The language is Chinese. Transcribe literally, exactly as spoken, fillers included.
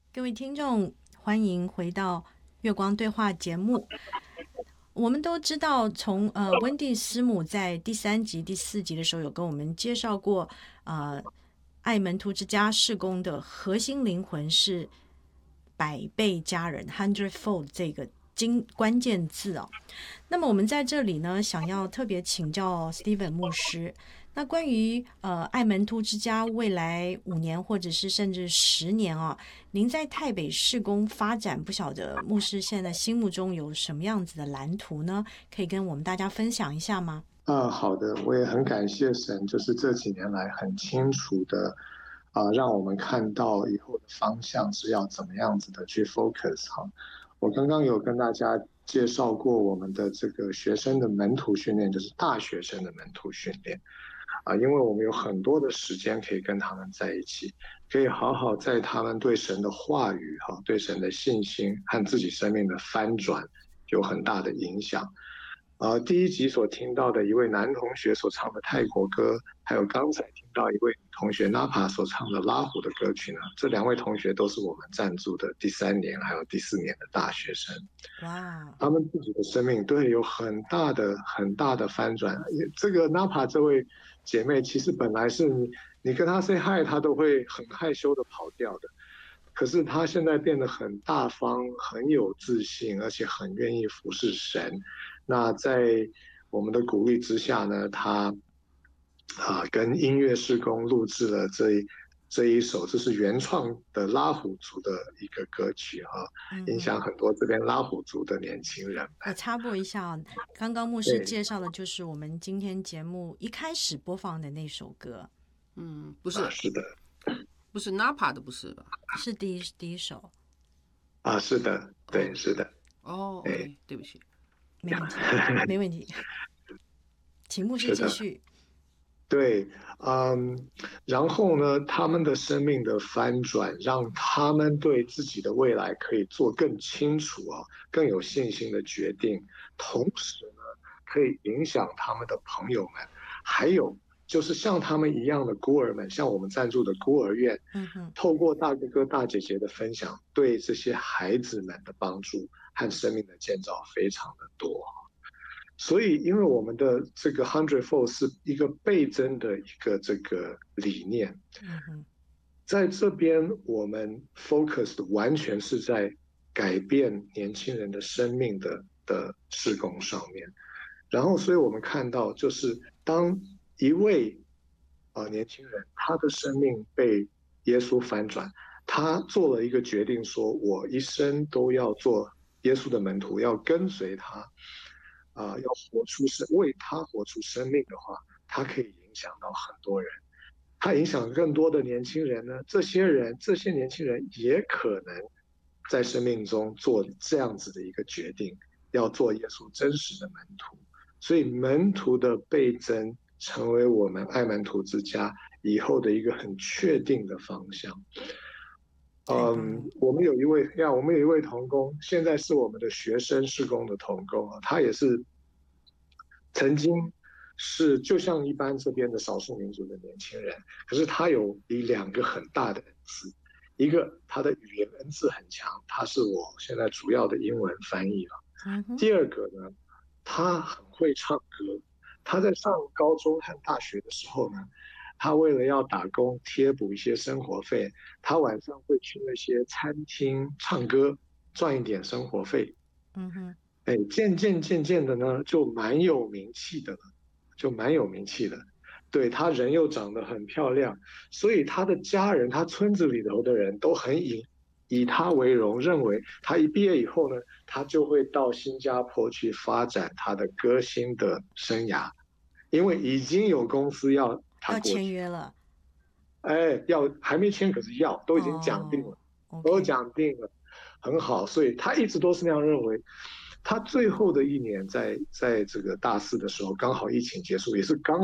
各位听众，欢迎回到月光对话节目。我们都知道从，呃温蒂师母在第三集、第四集的时候有跟我们介绍过，呃，爱门徒之家事工的核心灵魂是百倍家人 （hundredfold） 这个经关键字哦。那么我们在这里呢，想要特别请教 Steven 牧师，那关于呃爱门徒之家未来五年或者是甚至十年啊，您在台北市工发展，不晓得牧师现在心目中有什么样子的蓝图呢？可以跟我们大家分享一下吗？ 啊，好的，我也很感谢神，就是这几年来很清楚的，啊，让我们看到以后的方向是要怎么样子的去 focus 哈。我刚刚有跟大家介绍过我们的这个学生的门徒训练，就是大学生的门徒训练啊，因为我们有很多的时间可以跟他们在一起，可以好好在他们对神的话语哈，对神的信心和自己生命的翻转有很大的影响。呃，第一集所听到的一位男同学所唱的泰国歌，还有刚才听到一位女同学 Napa 所唱的拉虎的歌曲呢，这两位同学都是我们赞助的第三年还有第四年的大学生， 哇， 他们自己的生命对有很大的很大的翻转。这个 Napa 这位姐妹，其实本来是你你跟她 say hi， 她都会很害羞的跑掉的。可是她现在变得很大方，很有自信，而且很愿意服侍神。那在我们的鼓励之下呢，她啊跟音乐事工录制了这一这一首，这是原创的拉虎族的一个歌曲哈、啊，影嗯哼， 响很多这边拉虎族的年轻人们。 我插播一下哦，刚刚牧师对介绍的就是我们今天节目一开始播放的那首歌， 嗯，不啊， 是， 是的， 不是 Napa 的，不是吧？ 是第一第一首， 啊，是的，对， 哦是的， 哦哎， ，OK，对不起。 没问题，没问题，请牧师是的。 继续。 对，嗯，然后呢，他们的生命的翻转，让他们对自己的未来可以做更清楚啊，更有信心的决定，同时呢，可以影响他们的朋友们，还有就是像他们一样的孤儿们，像我们赞助的孤儿院， 嗯哼， 透过大哥哥大姐姐的分享，对这些孩子们的帮助和生命的建造非常的多。所以，因为我们的这个 hundredfold 是一个倍增的一个这个理念， 嗯哼， 在这边我们 focus 的完全是在改变年轻人的生命的的事工上面。然后，所以我们看到，就是当一位呃年轻人他的生命被耶稣翻转，他做了一个决定，说我一生都要做耶稣的门徒，要跟随他。啊、呃要活出生，为他活出生命的话，他可以影响到很多人。他影响更多的年轻人呢，这些人，这些年轻人也可能在生命中做这样子的一个决定，要做耶稣真实的门徒。所以门徒的倍增，成为我们爱门徒之家以后的一个很确定的方向。嗯， 太棒了， 我们有一位呀，我们有一位童工，现在是我们的学生事工的童工啊，他也是曾经是就像一般这边的少数民族的年轻人，可是他有一两个很大的恩赐，一个他的语言恩赐很强，他是我现在主要的英文翻译了。 嗯哼， 第二个呢，他很会唱歌，他在上高中和大学的时候呢，他为了要打工贴补一些生活费，他晚上会去那些餐厅唱歌，赚一点生活费。 嗯哼， 哎，渐渐渐渐的呢，就蛮有名气的了，就蛮有名气的。对，他人又长得很漂亮，所以他的家人，他村子里头的人都很以以他为荣，认为他一毕业以后呢，他就会到新加坡去发展他的歌星的生涯，因为已经有公司要他要过去。 签约了， 哎，要还没签，可是要都已经讲定哦了，都 ，OK， 讲定了，很好，所以他一直都是那样认为。他最后的一年在在这个大四的时候，刚好疫情结束，也是刚